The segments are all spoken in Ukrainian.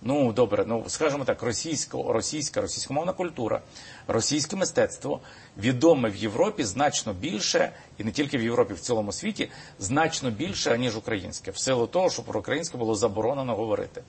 ну, добре, ну, скажімо так, російськомовна культура, російське мистецтво відоме в Європі значно більше, і не тільки в Європі, в цілому світі, значно більше, ніж українське, в силу того, що про українське було заборонено говорити.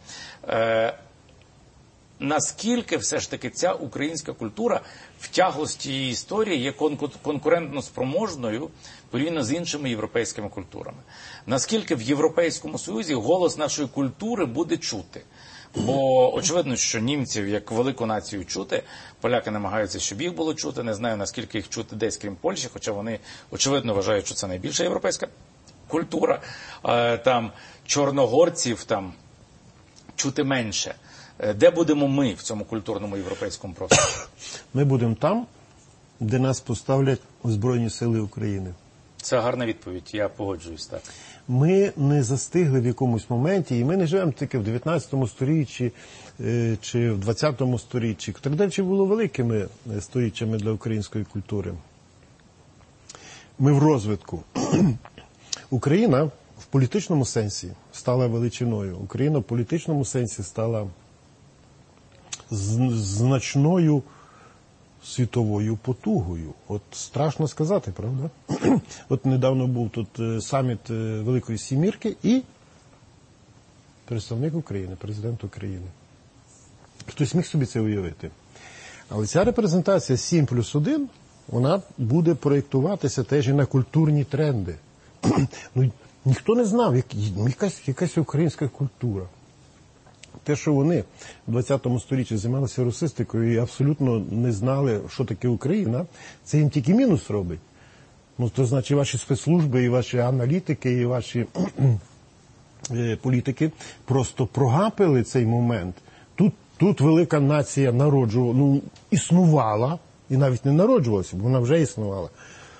Наскільки все ж таки ця українська культура в тяглості її історії є конкурентно спроможною порівняно з іншими європейськими культурами? Наскільки в Європейському Союзі голос нашої культури буде чути? Бо очевидно, що німців як велику націю чути, поляки намагаються, щоб їх було чути, не знаю, наскільки їх чути десь, крім Польщі, хоча вони очевидно вважають, що це найбільша європейська культура, там чорногорців там чути менше. Де будемо ми в цьому культурному європейському просторі? Ми будемо там, де нас поставлять Збройні Сили України. Це гарна відповідь, я погоджуюсь, так. Ми не застигли в якомусь моменті, і ми не живемо тільки в 19 сторіччі чи в 20 сторіччі. Тогда було великими сторіччями для української культури. Ми в розвитку. Україна в політичному сенсі стала величиною. Україна в політичному сенсі стала значною світовою потугою. От страшно сказати, правда? От недавно був тут саміт Великої Сімірки і представник України, президент України. Хтось міг собі це уявити. Але ця репрезентація 7+1, вона буде проєктуватися теж і на культурні тренди. Ну, ніхто не знав, якась українська культура. Те, що вони в 20 сторіччі займалися русистикою і абсолютно не знали, що таке Україна, це їм тільки мінус робить. Ну, то значить, ваші спецслужби, і ваші аналітики, і ваші політики просто прогапили цей момент. Тут велика нація існувала, і навіть не народжувалася, бо вона вже існувала.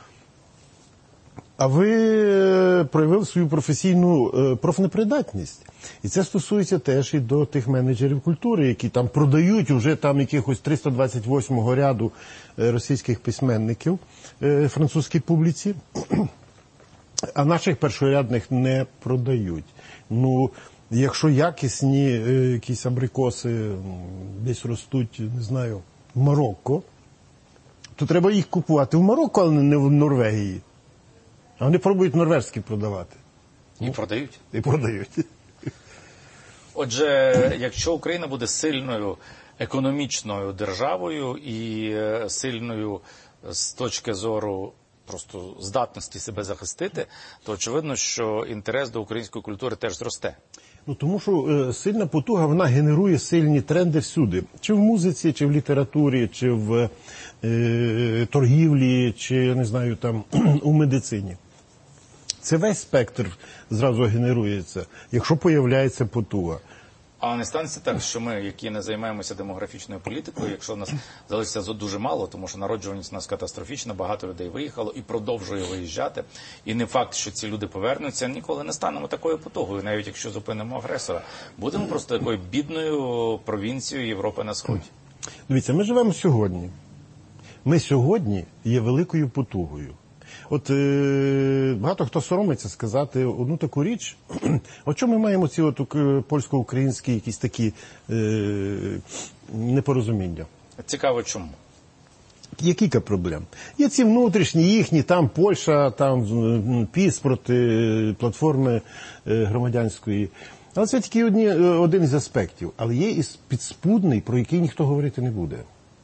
А ви проявили свою професійну профнепридатність. І це стосується теж і до тих менеджерів культури, які там продають уже там якихось 328-го ряду російських письменників французькій публіці, а наших першорядних не продають. Ну, якщо якісні якісь абрикоси десь ростуть, не знаю, в Марокко, то треба їх купувати в Марокко, а не в Норвегії. А вони пробують норвезькі продавати. І продають? І продають. Отже, якщо Україна буде сильною економічною державою і сильною з точки зору просто здатності себе захистити, то очевидно, що інтерес до української культури теж зросте. Ну, тому що сильна потуга, вона генерує сильні тренди всюди. Чи в музиці, чи в літературі, чи в торгівлі, чи, я не знаю, там, у медицині. Це весь спектр зразу генерується, якщо появляється потуга. А не станеться так, що ми, які не займаємося демографічною політикою, якщо в нас залишиться дуже мало, тому що народжуваність у нас катастрофічна, багато людей виїхало і продовжує виїжджати, і не факт, що ці люди повернуться, ніколи не станемо такою потугою, навіть якщо зупинимо агресора. Будемо просто такою бідною провінцією Європи на Сході. Дивіться, ми живемо сьогодні. Ми сьогодні є великою потугою. От багато хто соромиться сказати одну таку річ. От чому ми маємо ці польсько-українські якісь такі непорозуміння? Цікаво, чому? Є кілька проблем. Є ці внутрішні, їхні, там Польща, там ПІС проти платформи громадянської. Але це тільки один із аспектів. Але є і підспудний, про який ніхто говорити не буде.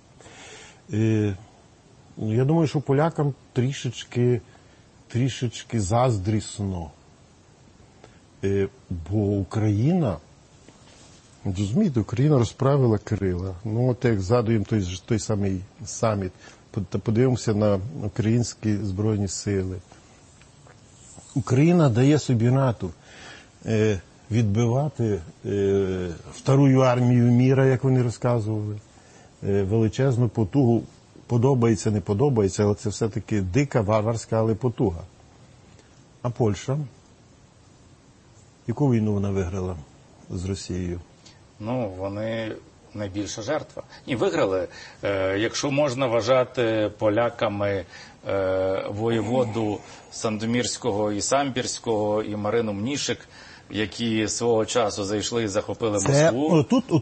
Я думаю, що полякам трішечки заздрісно. Бо Україна, розумієте, Україна розправила крила. Ну, от як згадуємо той самий саміт, подивимося на українські Збройні Сили. Україна дає собі раду відбивати Вторую армію міра, як вони розказували, величезну потугу. Подобається, не подобається, але це все-таки дика, варварська, але потуга. А Польща? Яку війну вона виграла з Росією? Ну, вони найбільша жертва. Ні, виграли. Якщо можна вважати поляками воєводу Сандомірського і Самбірського, і Марину Мнішик, які свого часу зайшли і захопили Москву.